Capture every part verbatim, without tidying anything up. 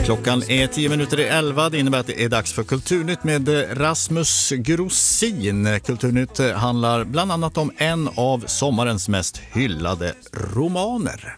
Klockan är tio minuter i elva. Det innebär att det är dags för Kulturnytt med Rasmus Grosin. Kulturnytt handlar bland annat om en av sommarens mest hyllade romaner.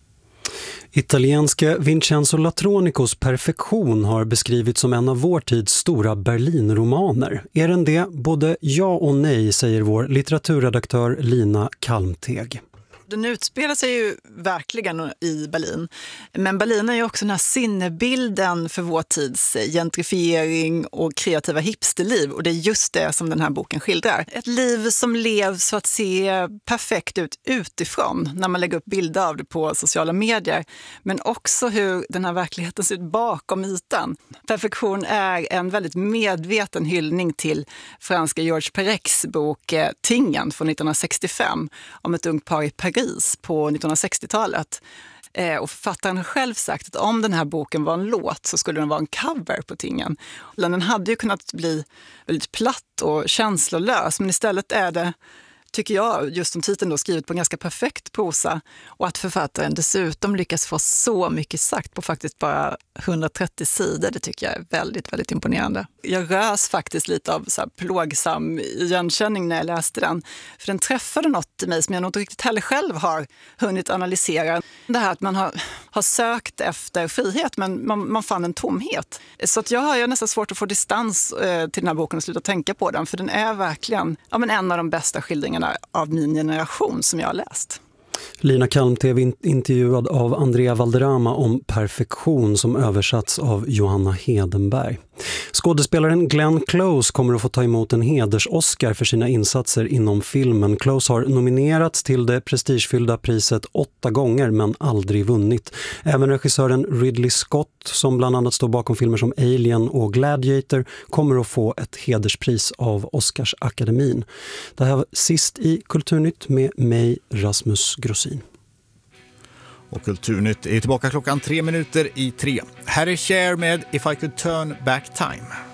Italienska Vincenzo Latronicos Perfektion har beskrivits som en av vår tids stora Berlinromaner. Är den det? Både ja och nej, säger vår litteraturredaktör Lina Kalmteg. Den utspelar sig ju verkligen i Berlin. Men Berlin är ju också den här sinnebilden för vår tids gentrifiering och kreativa hipsterliv. Och det är just det som den här boken skildrar. Ett liv som levs så att se perfekt ut utifrån när man lägger upp bilder av det på sociala medier. Men också hur den här verkligheten ser ut bakom ytan. Perfektion är en väldigt medveten hyllning till franska Georges Perec bok Tingen från nittonhundrasextiofem om ett ungt par i Paris på nittonhundrasextiotalet. Eh, och författaren har själv sagt att om den här boken var en låt så skulle den vara en cover på Tingen. Den hade ju kunnat bli väldigt platt och känslolös, men istället är det, tycker jag, just som titeln då, skrivet på en ganska perfekt prosa. Och att författaren dessutom lyckas få så mycket sagt på faktiskt bara hundratrettio sidor, det tycker jag är väldigt, väldigt imponerande. Jag rös faktiskt lite av så här plågsam igenkänning när jag läste den. För den träffade något i mig som jag nog inte riktigt heller själv har hunnit analysera. Det här att man har, har sökt efter frihet, men man, man fann en tomhet. Så att jag har jag nästan svårt att få distans eh, till den här boken och sluta tänka på den. För den är verkligen ja, men en av de bästa skildringarna av min generation som jag har läst. Lina Kalmteg intervjuad av Andrea Valderrama om Perfektion som översatts av Johanna Hedenberg. Skådespelaren Glenn Close kommer att få ta emot en heders-Oscar för sina insatser inom filmen. Close har nominerats till det prestigefyllda priset åtta gånger men aldrig vunnit. Även regissören Ridley Scott, som bland annat står bakom filmer som Alien och Gladiator, kommer att få ett hederspris av Oscarsakademin. Det här var sist i Kulturnytt med mig, Rasmus Grosin. Och Kulturnytt är tillbaka klockan tre minuter i tre. Här är Cher med If I Could Turn Back Time.